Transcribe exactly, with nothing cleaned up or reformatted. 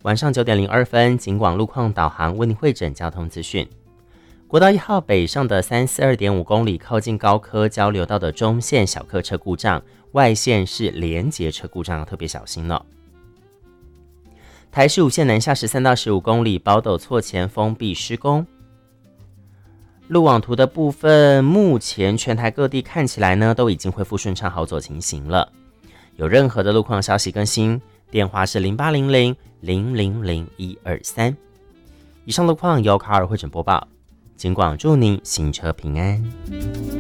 晚上九点零二分，警广路况导航为您会诊交通资讯。国道一号北上的三四二点五公里，靠近高科交流道的中线小客车故障，外线是连结车故障，要特别小心了。台十五线南下十三到十五公里，宝斗错前封闭施工。路网图的部分，目前全台各地看起来呢都已经恢复顺畅好走情形了。有任何的路况消息更新，电话是零八零零零零零一二三。以上路况由卡尔会诊播报，警广祝您行车平安。